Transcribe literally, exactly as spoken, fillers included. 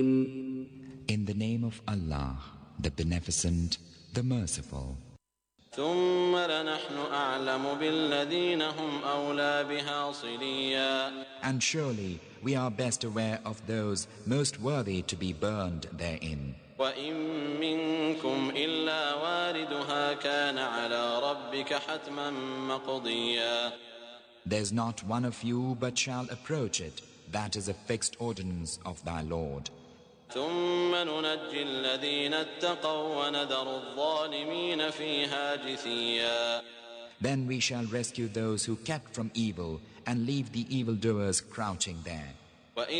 In the name of Allah, the Beneficent, the Merciful. ثم لنحن أعلم بالذين هم أولى بها صليا. And surely we are best aware of those most worthy to be burned therein. وإن منكم إلا واردها كان على ربك حتما مقضيا. There's not one of you but shall approach it. That is a fixed ordinance of thy Lord. ثم ننجي الذين اتقوا ونذر الظالمين فيها جثيا. Then we shall rescue those who kept from evil and leave the evildoers crouching there.